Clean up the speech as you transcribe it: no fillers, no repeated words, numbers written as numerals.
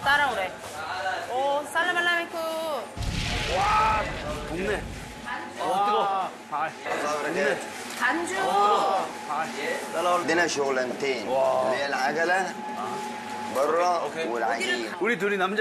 따라오래. 오, 살라말라메쿠. 와, 동네. 뜨거. 동네. 반주. عندنا شغلانتين اللي هي العجله بره والعجين. 우리 둘이 남자